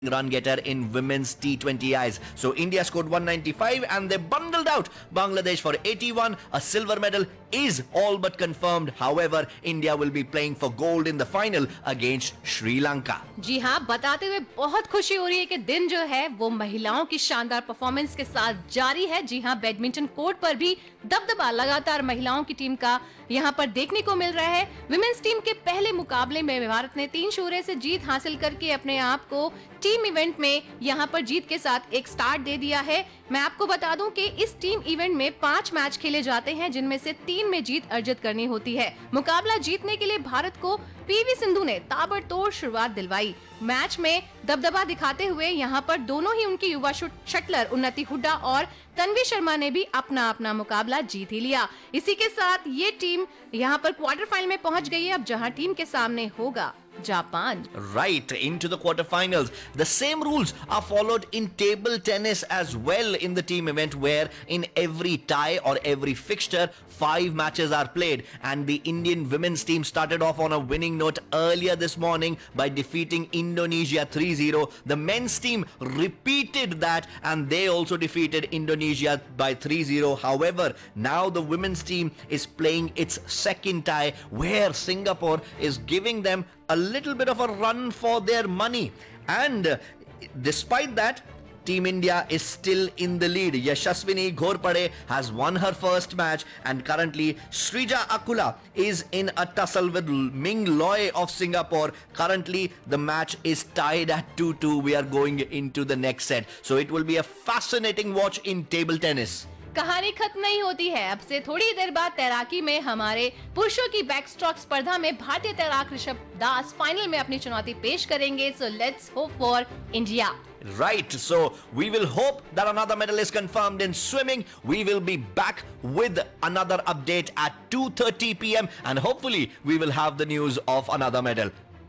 run getter in women's T20Is. So India scored 195 and they bundled out Bangladesh for 81. A silver medal is all but confirmed. However, India will be playing for gold in the final against Sri Lanka. जी हाँ, बताते हुए बहुत खुशी हो रही है कि दिन जो है वो महिलाओं की शानदार परफॉर्मेंस के साथ जारी है। जी हाँ, बैडमिंटन कोर्ट पर भी दबदबा लगातार महिलाओं की टीम का यहाँ पर देखने को मिल रहा है। विमेंस टीम के पहले मुकाबले में भारत ने 3-0 से जीत हासिल करके अपने आप को टीम इवेंट में यहाँ पर जीत के साथ एक स्टार्ट दे दिया है। मैं आपको बता दूं कि इस टीम इवेंट में 5 मैच खेले जाते हैं, जिनमें से 3 में जीत अर्जित करनी होती है। मुकाबला जीतने के लिए भारत को पीवी सिंधु ने ताबड़तोड़ शुरुआत दिलवाई। मैच में दबदबा दिखाते हुए यहाँ पर दोनों ही उनकी युवा शटलर उन्नति हुड्डा और तन्वी शर्मा ने भी अपना अपना मुकाबला जीत ही लिया। इसी के साथ ये टीम यहाँ पर क्वार्टर फाइनल में पहुंच गई है। अब जहाँ टीम के सामने होगा Japan. Right into the quarterfinals. The same rules are followed in table tennis as well in the team event, where in every tie or every fixture 5 matches are played, and the Indian women's team started off on a winning note earlier this morning by defeating Indonesia 3-0. The men's team repeated that and they also defeated Indonesia by 3-0. However, now the women's team is playing its second tie, where Singapore is giving them a little bit of a run for their money, and despite that, Team India is still in the lead. Yashaswini Ghorpade has won her first match, and currently Srija Akula is in a tussle with Ming Loy of Singapore. Currently the match is tied at 2-2. We are going into the next set, so it will be a fascinating watch in table tennis. कहानी खत्म नहीं होती है। अब से थोड़ी देर बाद तैराकी में हमारे पुरुषों की बैकस्ट्रोक स्पर्धा में भारतीय तैराक ऋषभ दास फाइनल में अपनी चुनौती पेश करेंगे। So let's hope for India. Right, so we will hope that another medal is confirmed in swimming. We will be back with another update at 2:30 p.m. and hopefully we will have the news of another medal.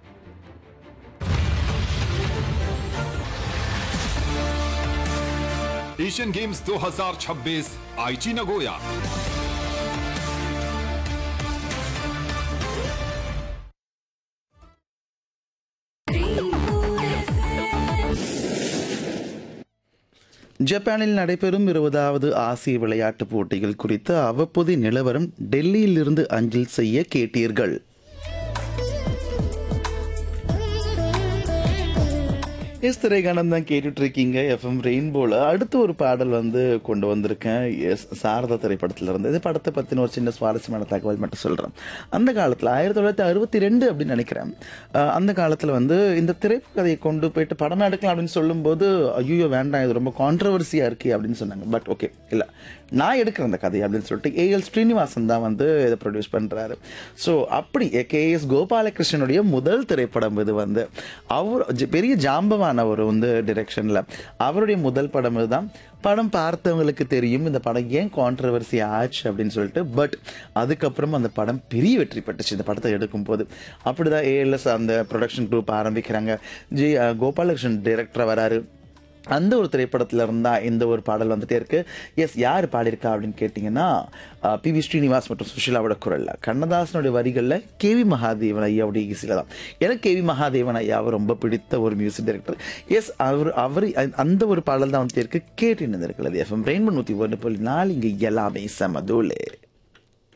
Asian games 2026 आईची Nagoya. ஜப்பானில் நடைபெறும் 20வது ஆசிய விளையாட்டுப் போட்டிகள் குறித்த அவ்வப்போதைய நிலவரம் டெல்லியிலிருந்து அஞ்சல் செய்ய கேட்டீர்கள். எஸ் திரைகானம் தான் கேட்டுட்டு இருக்கீங்க எஃப்எம் ரெயின்போல. அடுத்து ஒரு பாடல் கொண்டு வந்திருக்கேன். எஸ் சாரதா திரைப்படத்தில் இருந்து. இந்த படத்தை பற்றின ஒரு சின்ன சுவாரஸ்யமான தகவல் மட்டும் சொல்கிறேன். அந்த காலத்தில் 1962 அப்படின்னு நினைக்கிறேன். அந்த காலத்தில் இந்த திரைக்கதையை கொண்டு போயிட்டு படம் எடுக்கலாம் அப்படின்னு சொல்லும்போது ஐயோ வேண்டாம், இது ரொம்ப கான்ட்ரவர்சியாக இருக்குது அப்படின்னு சொன்னாங்க. பட் ஓகே, இல்லை நான் எடுக்கிறேன் அந்த கதை அப்படின்னு சொல்லிட்டு ஏஎல் ஸ்ரீனிவாசன் தான் இதை ப்ரொடியூஸ் பண்ணுறாரு. ஸோ அப்படி கேஎஸ் கோபாலகிருஷ்ணனுடைய முதல் திரைப்படம் இது. அவர் பெரிய ஜாம்பவான ஒரு டிரெக்ஷனில் அவருடைய முதல் படம் இதுதான். படம் பார்த்தவங்களுக்கு தெரியும் இந்த படம் ஏன் கான்ட்ரவர்சி ஆச்சு அப்படின்னு சொல்லிட்டு. பட் அதுக்கப்புறம் அந்த படம் பெரிய வெற்றி பெற்றுச்சு இந்த படத்தை எடுக்கும் போது. அப்படிதான் ஏஎல்எஸ் அந்த ப்ரொடக்ஷன் குரூப் ஆரம்பிக்கிறாங்க. கோபாலகிருஷ்ணன் டைரக்டர் வராரு. அந்த ஒரு திரைப்படத்தில் இருந்தால் இந்த ஒரு பாடல் வந்துட்டே இருக்கு. எஸ், யார் பாடியிருக்கா அப்படின்னு கேட்டிங்கன்னா பிவி ஸ்ரீனிவாஸ் மற்றும் சுஷிலாவோட குரலில், கண்ணதாசனுடைய வரிகளில் கேவி மகாதேவன் ஐயாவுடைய இசையில் தான். எனக்கு கேவி மகாதேவன் ஐயாவை ரொம்ப பிடித்த ஒரு மியூசிக் டைரக்டர். எஸ், அவர் அந்த ஒரு பாடல் தான் வந்துட்டே இருக்கு. கேட்டு இருந்திருக்கிறது எஃப்எம் ரெயின்போ 101.4. இங்கே எல்லாமே சமதூலே.